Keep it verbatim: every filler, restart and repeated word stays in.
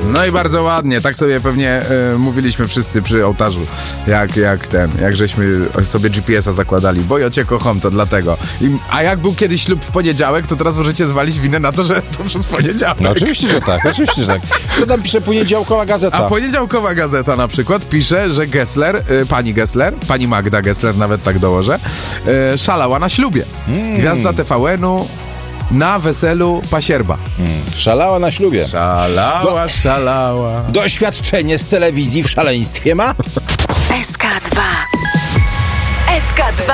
No i bardzo ładnie, tak sobie pewnie y, mówiliśmy wszyscy przy ołtarzu, jak, jak ten, jak żeśmy sobie G P S a zakładali, bo ja cię kocham, to dlatego. I, a jak był kiedyś ślub w poniedziałek, to teraz możecie zwalić winę na to, że to przez poniedziałek. No oczywiście, że tak, oczywiście, że tak. Co tam pisze poniedziałkowa gazeta? A poniedziałkowa gazeta na przykład pisze, że Gessler, y, pani Gessler, pani Magda Gessler, nawet tak dołożę, y, szalała na ślubie. Mm. Gwiazda T V N-u na weselu pasierba. Mm. Szalała na ślubie. Szalała, Do... szalała. Doświadczenie z telewizji w szaleństwie ma? S K dwa. S K dwa.